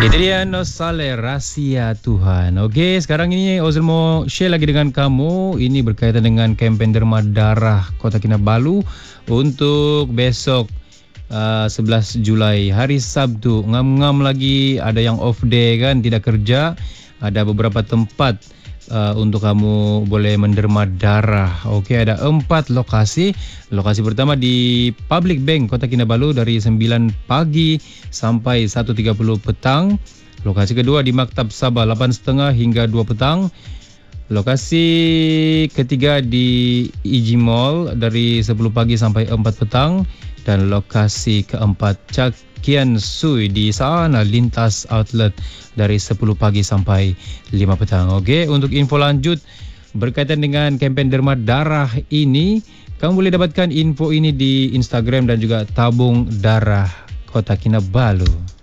Itu dia No Saleh, Rahasia Tuhan. Oke, sekarang ini Ozil mau share lagi dengan kamu. Ini berkaitan dengan kempen derma darah Kota Kinabalu untuk besok 11 Julai, hari Sabtu. Ngam-ngam lagi, ada yang off day kan, tidak kerja. Ada beberapa tempat untuk kamu boleh menderma darah. Oke, ada 4 lokasi. Lokasi pertama di Public Bank Kota Kinabalu dari 9 pagi sampai 1.30 petang. Lokasi kedua di Maktab Sabah 8.30 hingga 2 petang. Lokasi ketiga di Iji Mall dari 10 pagi sampai 4 petang. Dan lokasi keempat Cakian Sui di sana Lintas Outlet dari 10 pagi sampai 5 petang. Okey, untuk info lanjut berkaitan dengan kempen derma darah ini, kamu boleh dapatkan info ini di Instagram dan juga Tabung Darah Kota Kinabalu.